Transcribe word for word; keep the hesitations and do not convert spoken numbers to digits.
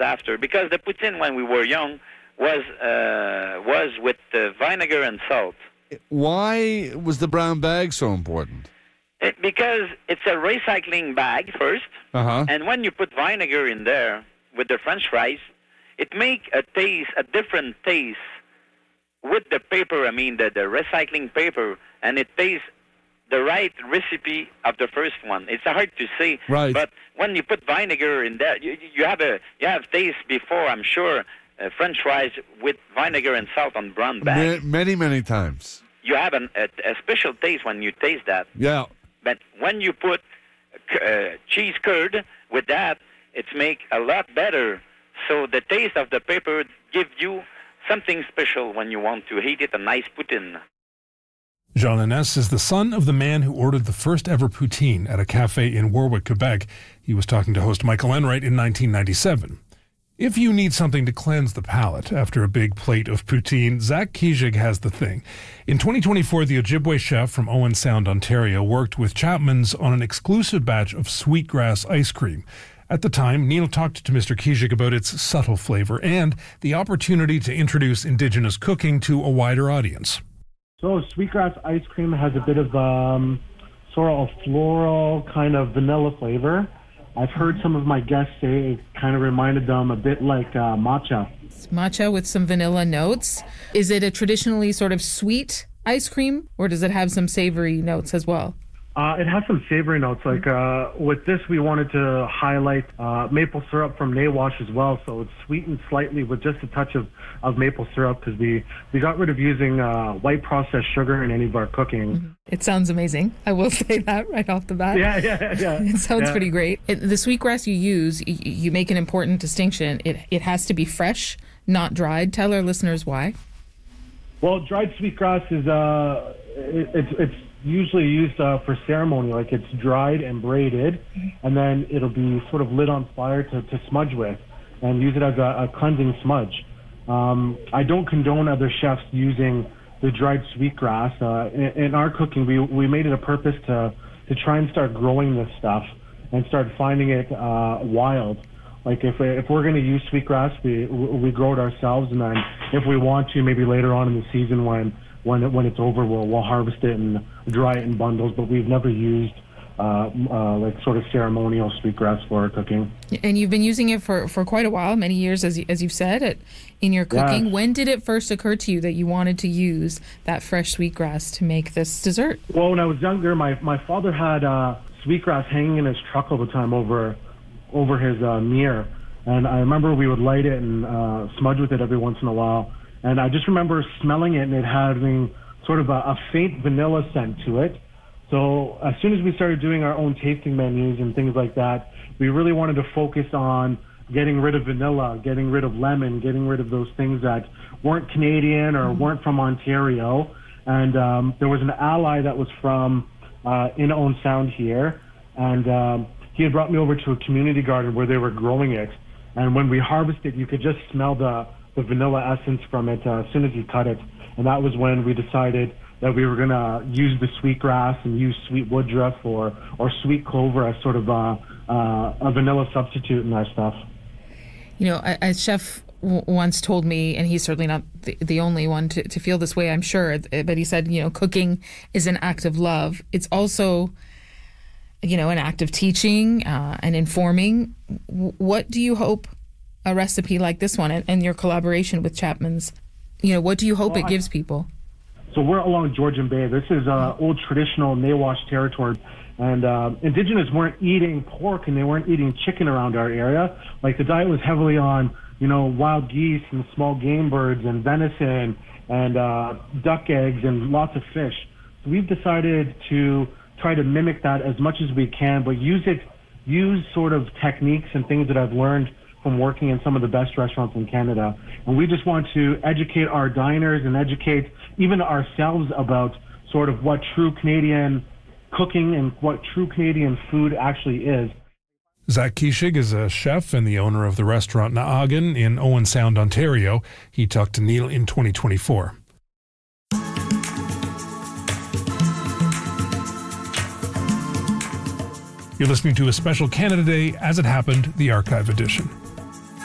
after, because the poutine when we were young was uh, was with uh, vinegar and salt. Why was the brown bag so important? It, because it's a recycling bag first, uh-huh. and when you put vinegar in there with the French fries, it make a taste, a different taste with the paper. I mean, the, the recycling paper, and it tastes the right recipe of the first one. It's hard to say, right. But when you put vinegar in there, you, you have a you have taste before. I'm sure uh, French fries with vinegar and salt on brown bag. Ma- many, many times. You have an, a, a special taste when you taste that. Yeah. But when you put uh, cheese curd with that, it's make a lot better. So the taste of the paper gives you something special when you want to eat it, a nice poutine. Jean Lennes is the son of the man who ordered the first ever poutine at a cafe in Warwick, Quebec. He was talking to host Michael Enright in nineteen ninety-seven. If you need something to cleanse the palate after a big plate of poutine, Zach Kijig has the thing. In twenty twenty-four, the Ojibwe chef from Owen Sound, Ontario, worked with Chapman's on an exclusive batch of sweetgrass ice cream. At the time, Neil talked to Mister Kijig about its subtle flavor and the opportunity to introduce Indigenous cooking to a wider audience. So sweetgrass ice cream has a bit of um, sort of a floral kind of vanilla flavor. I've heard some of my guests say it kind of reminded them a bit like uh, matcha. It's matcha with some vanilla notes. Is it a traditionally sort of sweet ice cream, or does it have some savory notes as well? Uh, it has some savory notes. Like uh, with this, we wanted to highlight uh, maple syrup from Nawash as well. So it's sweetened slightly with just a touch of, of maple syrup because we, we got rid of using uh, white processed sugar in any of our cooking. Mm-hmm. It sounds amazing. I will say that right off the bat. Yeah, yeah, yeah. It sounds yeah. pretty great. It, the sweetgrass you use, you, you make an important distinction. It it has to be fresh, not dried. Tell our listeners why. Well, dried sweetgrass is uh, it, it's it's. usually used uh, for ceremony, like it's dried and braided, and then it'll be sort of lit on fire to, to smudge with and use it as a, a cleansing smudge. Um, I don't condone other chefs using the dried sweetgrass. Uh, in, in our cooking, we, we made it a purpose to, to try and start growing this stuff and start finding it uh, wild. Like if, if we're going to use sweetgrass, we, we grow it ourselves, and then if we want to, maybe later on in the season when When it, when it's over, we'll, we'll harvest it and dry it in bundles, but we've never used uh, uh, like sort of ceremonial sweetgrass for our cooking. And you've been using it for, for quite a while, many years, as, you, as you've said, it, in your cooking. Yeah. When did it first occur to you that you wanted to use that fresh sweetgrass to make this dessert? Well, when I was younger, my, my father had uh, sweetgrass hanging in his truck all the time over, over his uh, mirror. And I remember we would light it and uh, smudge with it every once in a while. And I just remember smelling it and it having sort of a, a faint vanilla scent to it. So as soon as we started doing our own tasting menus and things like that, we really wanted to focus on getting rid of vanilla, getting rid of lemon, getting rid of those things that weren't Canadian or weren't from Ontario. And um, there was an ally that was from uh, in Owen Sound here. And um, he had brought me over to a community garden where they were growing it. And when we harvested, you could just smell the the vanilla essence from it uh, as soon as you cut it. And that was when we decided that we were going to use the sweetgrass and use sweet woodruff or, or sweet clover as sort of a, uh, a vanilla substitute in our stuff. You know, a, a chef w- once told me, and he's certainly not the, the only one to, to feel this way, I'm sure, but he said, you know, cooking is an act of love. It's also, you know, an act of teaching uh, and informing. W- what do you hope a recipe like this one and, and your collaboration with Chapman's, you know, what do you hope well, it gives I, people? So we're along Georgian Bay. This is uh, old traditional Nawash territory. And uh, Indigenous weren't eating pork and they weren't eating chicken around our area. Like the diet was heavily on, you know, wild geese and small game birds and venison and uh, duck eggs and lots of fish. So we've decided to try to mimic that as much as we can, but use it, use sort of techniques and things that I've learned from working in some of the best restaurants in Canada. And we just want to educate our diners and educate even ourselves about sort of what true Canadian cooking and what true Canadian food actually is. Zach Kijig is a chef and the owner of the restaurant Naagan in Owen Sound, Ontario. He talked to Neil in twenty twenty-four. You're listening to a special Canada Day As It Happened, the Archive Edition.